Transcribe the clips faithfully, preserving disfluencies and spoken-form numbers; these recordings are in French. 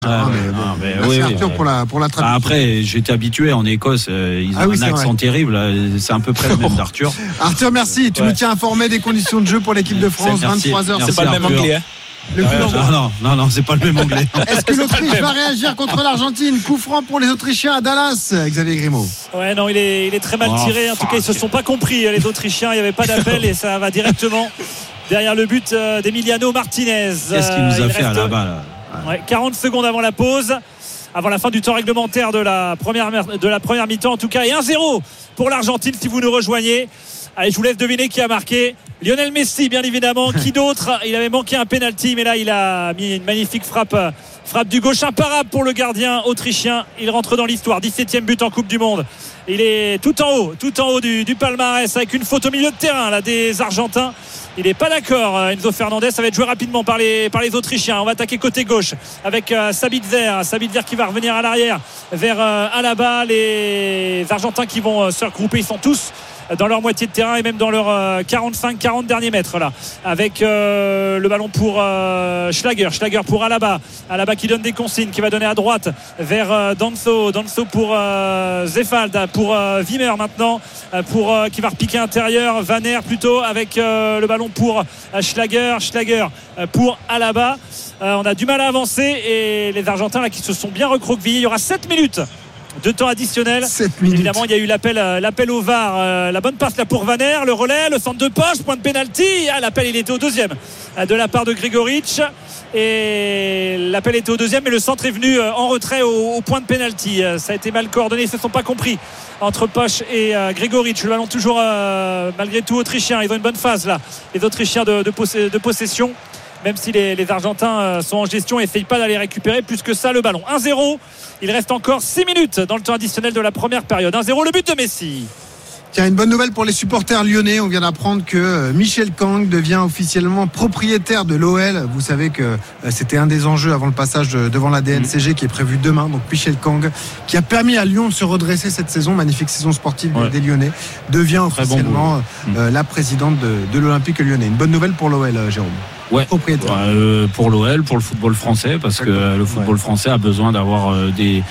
Ah, mais bon, ah, mais merci oui, Arthur oui, pour la pour la traduction. Après, j'étais habitué en Écosse, euh, ils ont ah, oui, un accent vrai. terrible. C'est un peu près le même d'Arthur. Arthur, merci. Tu ouais. nous tiens informé des conditions de jeu pour l'équipe de France. vingt-trois heures, c'est pas le même anglais. Hein. Le euh, non, non, non, non, c'est pas le même anglais. Est-ce que l'Autriche va réagir contre l'Argentine? Coup franc pour les Autrichiens à Dallas, Xavier Grimaud. Ouais, non, il est, il est très mal oh, tiré. En fuck. tout cas, ils se sont pas compris, les Autrichiens. Il n'y avait pas d'appel et ça va directement derrière le but d'Emiliano Martinez. Qu'est-ce qu'il nous a fait reste... à là-bas là ouais, quarante secondes avant la pause, avant la fin du temps réglementaire de la première, de la première mi-temps en tout cas, et un zéro pour l'Argentine si vous nous rejoignez. Allez, je vous laisse deviner qui a marqué. Lionel Messi, bien évidemment. Qui d'autre? Il avait manqué un penalty, mais là il a mis une magnifique frappe frappe du gauche, imparable pour le gardien autrichien. Il rentre dans l'histoire, dix-septième but en Coupe du Monde. Il est tout en haut, tout en haut du, du palmarès, avec une faute au milieu de terrain là, des Argentins. Il n'est pas d'accord, Enzo Fernandez. Ça va être joué rapidement par les, par les Autrichiens. On va attaquer côté gauche avec euh, Sabitzer. Sabitzer qui va revenir à l'arrière vers euh, Alaba. Les Argentins qui vont euh, se regrouper. Ils sont tous dans leur moitié de terrain et même dans leurs euh, quarante-cinq quarante derniers mètres là. Avec euh, le ballon pour euh, Schlager. Schlager pour Alaba. Alaba qui donne des consignes, qui va donner à droite vers euh, Danso. Danso pour euh, Zefald. Pour euh, Wimmer maintenant. Pour, euh, qui va repiquer intérieur. Vaner plutôt avec euh, le ballon pour euh, Schlager. Schlager euh, pour Alaba. Euh, on a du mal à avancer et les Argentins là qui se sont bien recroquevillés. Il y aura sept minutes de temps additionnel. Évidemment, il y a eu l'appel, l'appel au V A R. Euh, la bonne passe là pour Vaner, le relais, le centre de poche, point de pénalty. Ah, l'appel, il était au deuxième de la part de Gregoritch. Et l'appel était au deuxième, mais le centre est venu en retrait au, au point de pénalty. Ça a été mal coordonné, ils ne se sont pas compris entre Posch et euh, Gregoritch. Le ballon toujours euh, malgré tout autrichien. Ils ont une bonne phase là, les Autrichiens de, de, poss- de possession. Même si les, les Argentins sont en gestion et n'essayent pas d'aller récupérer plus que ça le ballon. un zéro, il reste encore six minutes dans le temps additionnel de la première période. un zéro, le but de Messi. Tiens, une bonne nouvelle pour les supporters lyonnais. On vient d'apprendre que Michel Kang devient officiellement propriétaire de l'O L. Vous savez que c'était un des enjeux avant le passage devant la D N C G qui est prévu demain. Donc Michel Kang, qui a permis à Lyon de se redresser cette saison, magnifique saison sportive ouais. des Lyonnais, devient officiellement bon euh, la présidente de, de l'Olympique lyonnais. Une bonne nouvelle pour l'O L, Jérôme. Ouais, euh, pour l'O L, pour le football français, parce que euh, le football ouais. français a besoin d'avoir euh, des,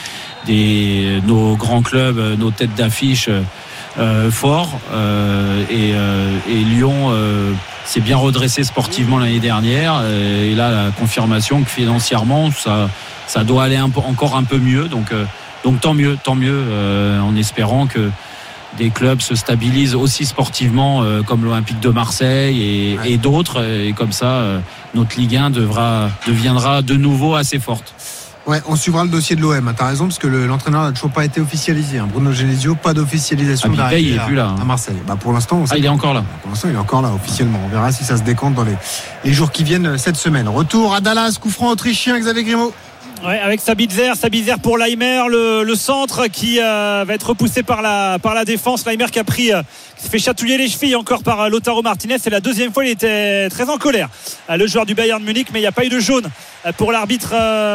des, nos grands clubs, euh, nos têtes d'affiche euh, forts. Euh, et, euh, et Lyon euh, s'est bien redressé sportivement l'année dernière. Euh, et là, la confirmation que financièrement, ça, ça doit aller un peu, encore un peu mieux. Donc, euh, donc tant mieux, tant mieux, euh, en espérant que des clubs se stabilisent aussi sportivement euh, comme l'Olympique de Marseille et, ouais. et d'autres, et comme ça euh, notre Ligue un devra, deviendra de nouveau assez forte. Ouais, on suivra le dossier de l'O M. T'as raison, parce que le, l'entraîneur n'a toujours pas été officialisé. Hein. Bruno Genesio, pas d'officialisation ah, il est à, plus là, hein. à Marseille. Bah, pour l'instant, on ah, il est encore là. Pour l'instant, il est encore là officiellement. On verra si ça se décompte dans les, les jours qui viennent cette semaine. Retour à Dallas, coup franc autrichien, Xavier Grimaud. Ouais, avec Sabitzer, Sabitzer pour Laimer, le, le centre qui euh, va être repoussé par la, par la défense. Laimer qui a pris, euh, qui s'est fait chatouiller les chevilles encore par euh, Lautaro Martinez. C'est la deuxième fois, il était très en colère, euh, le joueur du Bayern Munich, mais il n'y a pas eu de jaune euh, pour l'arbitre,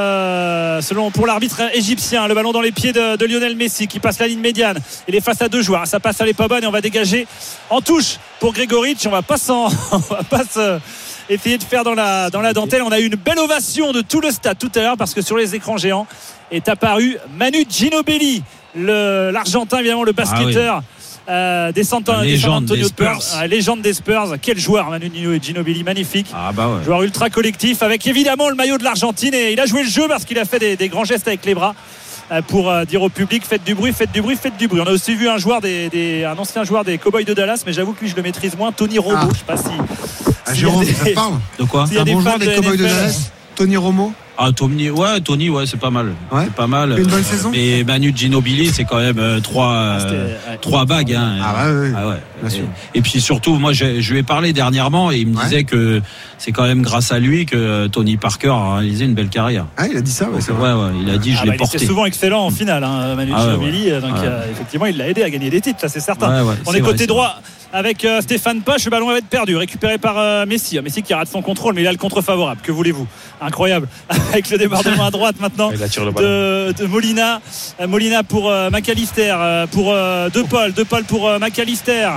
euh, selon pour l'arbitre égyptien. Le ballon dans les pieds de, de Lionel Messi qui passe la ligne médiane. Il est face à deux joueurs. Ça passe, elle est pas bonne et on va dégager en touche pour Gregoritch. On va pas s'en, on va pas se essayer de faire dans la, dans la dentelle. On a eu une belle ovation de tout le stade tout à l'heure parce que sur les écrans géants est apparu Manu Ginobili, le, l'Argentin évidemment, le basketteur. Ah oui. Euh, des San Antonio Spurs, euh, légende des Spurs. Quel joueur, Manu Ginobili, magnifique. Ah bah ouais. Joueur ultra collectif avec évidemment le maillot de l'Argentine et il a joué le jeu parce qu'il a fait des, des grands gestes avec les bras euh, pour euh, dire au public faites du bruit, faites du bruit, faites du bruit. On a aussi vu un joueur des, des un ancien joueur des Cowboys de Dallas, mais j'avoue que lui je le maîtrise moins, Tony Romo. Ah. Je sais pas si. Ah, Jérôme, des... ça te parle de quoi? C'est un bon joueur des Cowboys de Dallas, Tony Romo. Ah Tony, ouais, Tony, ouais, c'est pas mal. Ouais. C'est pas mal. Une bonne euh, saison. Mais Manu Ginobili, c'est quand même euh, trois, euh, ouais. trois bagues. Hein. Ah ouais, ouais. Ah ouais. Bien sûr. Et, et puis surtout, moi, je, je lui ai parlé dernièrement et il me ouais. disait que c'est quand même grâce à lui que Tony Parker a réalisé une belle carrière. Ah, il a dit ça, ouais. C'est ouais, ouais. Il a dit, ah, je bah, l'ai porté. Il était souvent excellent en finale, hein, Manu ah, Ginobili. Ouais. Donc ouais. Euh, effectivement, il l'a aidé à gagner des titres, ça c'est certain. Ouais, ouais, On c'est est vrai, côté c'est droit. Vrai. Avec euh, Stéphane Posch, le ballon va être perdu, récupéré par euh, Messi. Messi qui rate son contrôle, mais il a le contre favorable. Que voulez-vous? Incroyable. Avec le débordement à droite maintenant de, de Molina. Euh, Molina pour euh, McAllister, euh, pour euh, De Paul, De Paul pour euh, McAllister.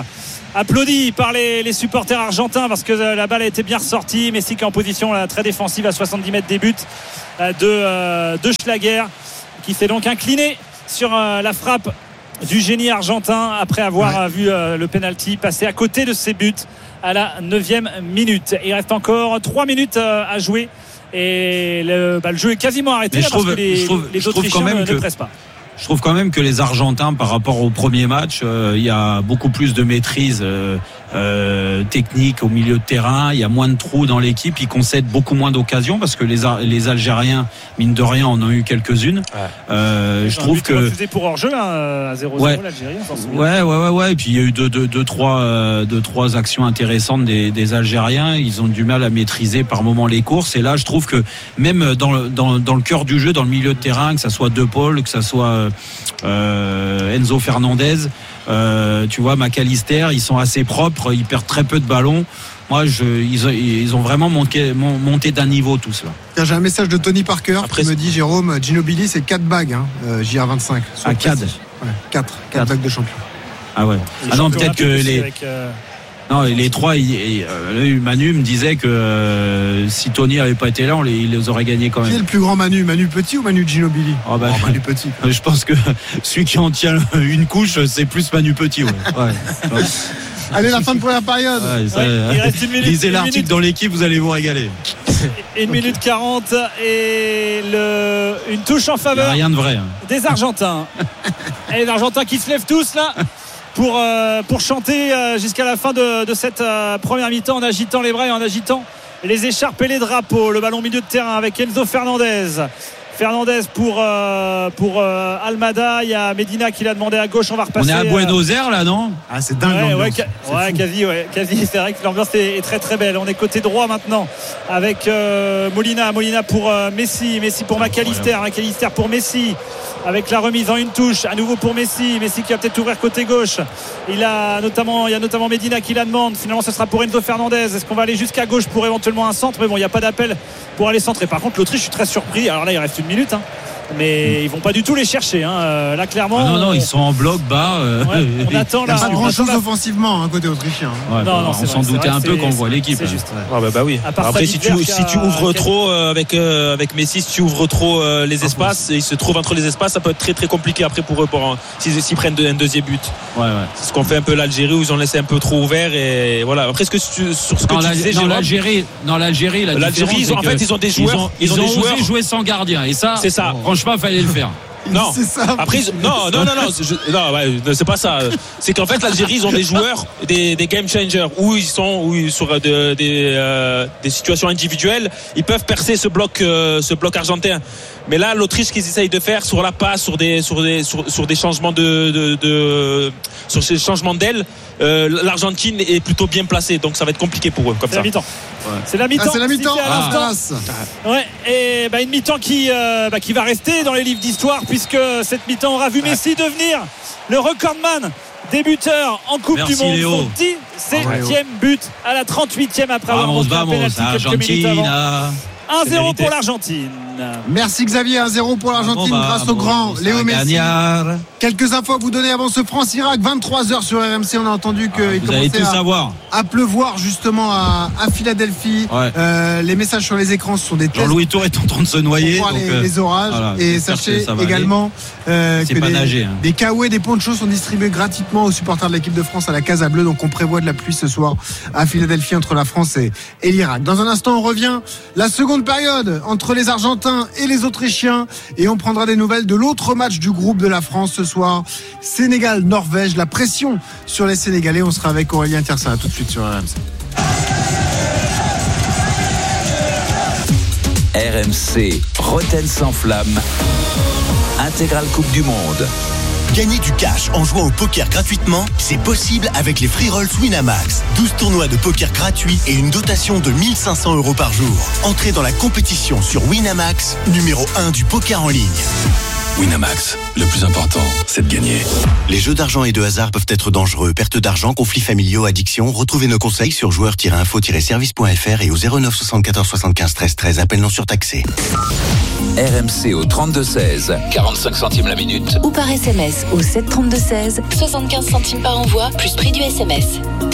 applaudi par les, les supporters argentins parce que la balle a été bien ressortie. Messi qui est en position là, très défensive à soixante-dix mètres des buts de, euh, de Schlager, qui s'est donc incliné sur euh, la frappe du génie argentin après avoir ouais. vu euh, le penalty passer à côté de ses buts à la neuvième minute. Il reste encore trois minutes euh, à jouer et le, bah, le jeu est quasiment arrêté là, parce trouve, que les, trouve, les Autrichiens ne, que... ne pressent pas. Je trouve quand même que les Argentins, par rapport au premier match, euh, il y a beaucoup plus de maîtrise euh, euh, technique au milieu de terrain. Il y a moins de trous dans l'équipe. Ils concèdent beaucoup moins d'occasions parce que les, les Algériens, mine de rien, en ont eu quelques-unes. Ouais. Euh, je trouve que refusé pour hors-jeu hein, à zéro zéro ouais. l'Algérie. Ouais, ouais, ouais, ouais. Et puis il y a eu deux, deux, deux, trois, euh, deux, trois actions intéressantes des, des Algériens. Ils ont du mal à maîtriser par moments les courses. Et là, je trouve que même dans le, dans, dans le cœur du jeu, dans le milieu de terrain, que ça soit De Paul, que ça soit Euh, Enzo Fernandez, euh, tu vois, McAllister, ils sont assez propres, ils perdent très peu de ballons. Moi, je, ils, ils ont vraiment monté, monté d'un niveau tout cela. J'ai un message de Tony Parker Après, qui me dit Jérôme, Ginobili c'est quatre bagues, hein, euh, J R vingt-cinq. Ah, quatre ouais, quatre, quatre bagues de champion. Ah ouais. Les ah non, peut-être que les. Avec, euh... Non, les trois, il, il, euh, Manu me disait que euh, si Tony n'avait pas été là, on les, il les aurait gagnés quand même. Qui est le plus grand Manu, Manu Petit ou Manu Ginobili? oh bah, oh, Manu Petit. Je pense que celui qui en tient une couche, c'est plus Manu Petit. Ouais. ouais. Allez, la fin de première période. Ouais, ça, ouais, il reste une minute, lisez une l'article minute. dans l'équipe, vous allez vous régaler. Une minute quarante et le, une touche en faveur rien de vrai, hein. des Argentins. Et les Argentins qui se lèvent tous là pour, euh, pour chanter euh, jusqu'à la fin de, de cette euh, première mi-temps en agitant les bras et en agitant les écharpes et les drapeaux. Le ballon milieu de terrain avec Enzo Fernandez. Fernandez pour, euh, pour euh, Almada. Il y a Medina qui l'a demandé à gauche. On va repasser. On est à Buenos Aires là, non? Ah, c'est dingue. Ouais, ouais, ca- ouais quasi, ouais, quasi. C'est vrai que l'ambiance est, est très très belle. On est côté droit maintenant avec euh, Molina. Molina pour euh, Messi. Messi pour McAllister. McAllister pour Messi. Avec la remise en une touche. À nouveau pour Messi. Messi qui va peut-être ouvrir côté gauche. Il a notamment, il y a notamment Medina qui la demande. Finalement, ce sera pour Enzo Fernandez. Est-ce qu'on va aller jusqu'à gauche pour éventuellement un centre? Mais bon, il n'y a pas d'appel pour aller centrer. Par contre, l'Autriche, je suis très surpris. Alors là, il reste une minute. Hein. Mais ils vont pas du tout les chercher hein. Là clairement ah non non on... ils sont en bloc bas euh... ouais, on attend là, il n'y a pas grand chose la... offensivement hein, côté autrichien ouais, non, non, on s'en vrai, doutait vrai, un peu quand on voit l'équipe c'est juste, ouais. ah bah, bah oui après si tu, si tu ouvres trop euh, avec, euh, avec Messi si tu ouvres trop euh, les espaces et il se trouve entre les espaces ça peut être très très compliqué après pour eux pour un, s'ils, s'ils prennent un deuxième but ouais, ouais. c'est ce qu'on fait un peu l'Algérie où ils ont laissé un peu trop ouvert et voilà après ce que tu, sur ce que non, tu la, disais non, Jérôme, l'Algérie non l'Algérie la l'Algérie ils ont, en fait ils ont des joueurs ils ont, ils ont, ils ont des joueurs joué sans gardien et ça c'est ça franchement fallait le faire. Non, c'est ça, après, non, non, non, non, je, non, ouais, c'est pas ça. C'est qu'en fait, l'Algérie, ils ont des joueurs, des, des game changers, où ils sont, où ils, sur de, des, euh, des situations individuelles, ils peuvent percer ce bloc, euh, ce bloc argentin. Mais là, l'Autriche, qu'ils essayent de faire sur la passe, sur des, sur des, sur, sur des changements de, de, de, sur ces changements d'aile, euh, l'Argentine est plutôt bien placée, donc ça va être compliqué pour eux, comme c'est ça. La mi-temps. Ouais. C'est la mi-temps. Ah, c'est la mi-temps. Ah. Ouais, et bah, une mi-temps qui, euh, bah, qui va rester dans les livres d'histoire puisque cette mi-temps aura vu Messi devenir le recordman des buteurs en Coupe Merci du Monde. Léo. Son dix-septième but à la trente-huitième après avoir vamos, monté un vamos, penalty quelques minutes avant. un zéro pour l'Argentine. Merci Xavier, un zéro pour l'Argentine bon, bah, grâce au bon, grand bon, Léo Messi. Gagnard. Quelques infos à vous donner avant ce France-Irak, vingt-trois heures sur R M C. On a entendu qu'il ah, commençait à, savoir. à pleuvoir justement à, à Philadelphie. Ouais. Euh, les messages sur les écrans ce sont des tests. Jean-Louis Tour est en train de se noyer. Pour voir donc les, euh, les orages. voilà, et sachez que également euh, c'est que pas des, nager, hein. des caouets, des ponchos sont distribués gratuitement aux supporters de l'équipe de France à la Casa Bleue. Donc on prévoit de la pluie ce soir à Philadelphie entre la France et, et l'Irak. Dans un instant, on revient. La seconde période entre les Argentins et les Autrichiens. Et on prendra des nouvelles de l'autre match du groupe de la France ce soir. Sénégal-Norvège. La pression sur les Sénégalais. On sera avec Aurélien Tiersin. À tout de suite sur R M C. R M C, Rotten sans flamme, intégrale Coupe du Monde. Gagner du cash en jouant au poker gratuitement, c'est possible avec les Free Rolls Winamax. douze tournois de poker gratuits et une dotation de mille cinq cents euros par jour. Entrez dans la compétition sur Winamax, numéro un du poker en ligne. Winamax, le plus important, c'est de gagner. Les jeux d'argent et de hasard peuvent être dangereux. Perte d'argent, conflits familiaux, addiction. Retrouvez nos conseils sur joueurs tiret info tiret service point f r et au zéro neuf soixante-quatorze soixante-quinze treize treize. Appel non surtaxé. R M C au trente-deux seize, quarante-cinq centimes la minute. Ou par S M S au sept trente-deux seize, soixante-quinze centimes par envoi, plus prix du S M S.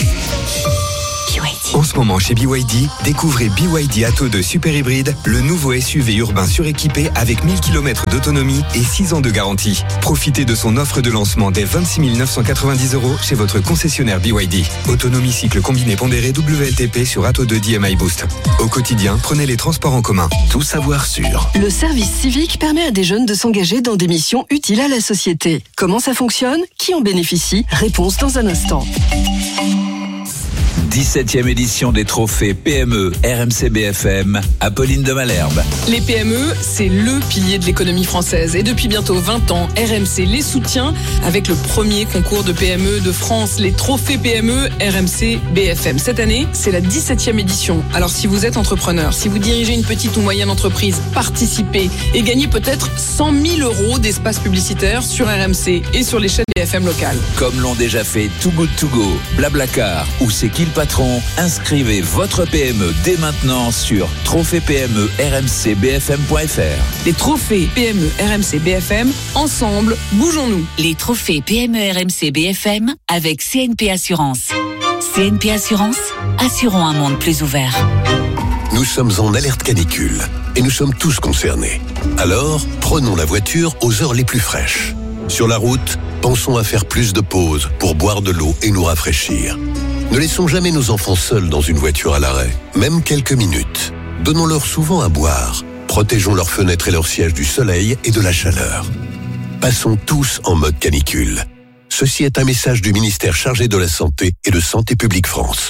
En ce moment chez B Y D, découvrez B Y D Atto deux Super Hybride, le nouveau S U V urbain suréquipé avec mille kilomètres d'autonomie et six ans de garantie. Profitez de son offre de lancement dès vingt-six mille neuf cent quatre-vingt-dix euros chez votre concessionnaire B Y D. Autonomie cycle combiné pondéré W L T P sur Atto deux D M I Boost. Au quotidien, prenez les transports en commun. Tout savoir sur. Le service civique permet à des jeunes de s'engager dans des missions utiles à la société. Comment ça fonctionne ? Qui en bénéficie ? Réponse dans un instant. dix-septième édition des trophées P M E R M C B F M, Apolline de Malherbe. Les P M E, c'est le pilier de l'économie française. Et depuis bientôt vingt ans, R M C les soutient avec le premier concours de P M E de France, les trophées P M E R M C B F M. Cette année, c'est la dix-septième édition. Alors si vous êtes entrepreneur, si vous dirigez une petite ou moyenne entreprise, participez et gagnez peut-être cent mille euros d'espace publicitaire sur R M C et sur les chaînes B F M locales. Comme l'ont déjà fait Too Good To Go, Blablacar ou C'est qui le patron, inscrivez votre P M E dès maintenant sur trophée P M E R M C B F M point f r. Les trophées P M E R M C B F M, ensemble, bougeons-nous. Les trophées P M E R M C B F M avec C N P Assurance. C N P Assurance, assurons un monde plus ouvert. Nous sommes en alerte canicule et nous sommes tous concernés. Alors, prenons la voiture aux heures les plus fraîches. Sur la route, pensons à faire plus de pauses pour boire de l'eau et nous rafraîchir. Ne laissons jamais nos enfants seuls dans une voiture à l'arrêt, même quelques minutes. Donnons-leur souvent à boire. Protégeons leurs fenêtres et leurs sièges du soleil et de la chaleur. Passons tous en mode canicule. Ceci est un message du ministère chargé de la Santé et de Santé publique France.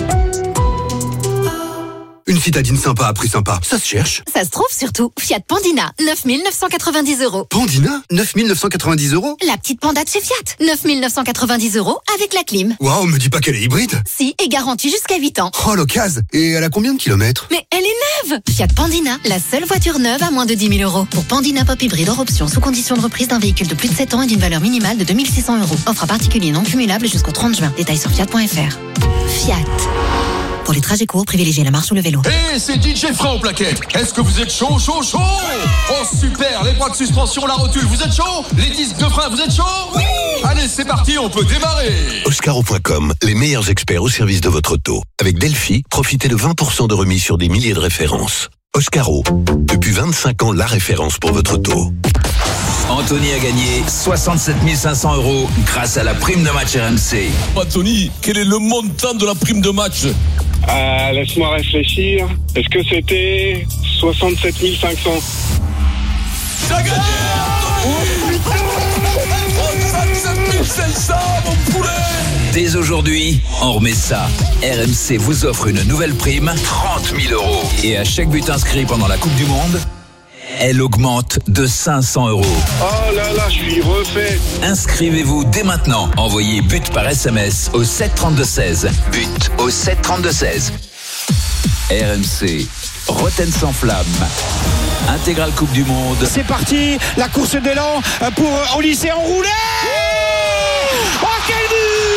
Une citadine sympa à prix sympa, ça se cherche. Ça se trouve surtout. Fiat Pandina, neuf mille neuf cent quatre-vingt-dix euros. Pandina, neuf mille neuf cent quatre-vingt-dix euros. La petite Panda de chez Fiat, neuf mille neuf cent quatre-vingt-dix euros avec la clim. Waouh, me dis pas qu'elle est hybride. Si, et garantie jusqu'à huit ans. Oh, l'occasion. Et elle a combien de kilomètres? Mais elle est neuve. Fiat Pandina, la seule voiture neuve à moins de dix mille euros. Pour Pandina Pop Hybride hors option, sous condition de reprise d'un véhicule de plus de sept ans et d'une valeur minimale de deux mille six cents euros. Offre à particulier non cumulable jusqu'au trente juin. Détails sur fiat point f r. Fiat. Pour les trajets courts, privilégiez la marche ou le vélo. Hé, hey, c'est D J Frein au plaquet. Est-ce que vous êtes chaud, chaud, chaud? Oh super, les bras de suspension, la rotule, vous êtes chaud? Les disques de frein, vous êtes chaud? Oui. Allez, c'est parti, on peut démarrer. Oscaro point com, les meilleurs experts au service de votre auto. Avec Delphi, profitez de vingt pour cent de remise sur des milliers de références. Oscaro, depuis vingt-cinq ans, la référence pour votre auto. Anthony a gagné soixante-sept mille cinq cents euros grâce à la prime de match R M C. Anthony, quel est le montant de la prime de match? Euh, laisse-moi réfléchir. Est-ce que c'était soixante-sept mille cinq cents? T'as gagné, Anthony! soixante-sept mille cinq cents, mon poulet! Dès aujourd'hui, on remet ça. R M C vous offre une nouvelle prime, trente mille euros. Et à chaque but inscrit pendant la Coupe du Monde, elle augmente de cinq cents euros. Oh là là, je suis refait. Inscrivez-vous dès maintenant. Envoyez but par S M S au sept trente-deux seize. But au sept trente-deux seize. R M C, Rotten sans flamme. Intégrale Coupe du Monde. C'est parti, la course d'élan pour Olyssée enroulé. Oh, quel but!